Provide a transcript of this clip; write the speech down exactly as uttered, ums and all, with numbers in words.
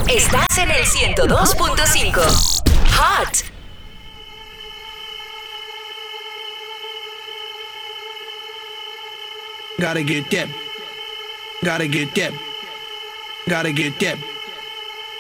Estás en el ciento dos punto cinco. Hot. Gotta get that. Gotta get that. Gotta get that.